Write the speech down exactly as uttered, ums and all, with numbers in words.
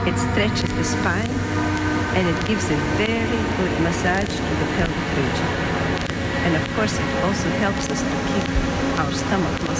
It stretches the spine and it gives a very good massage to the pelvic region. And of course, it also helps us to keep our stomach muscles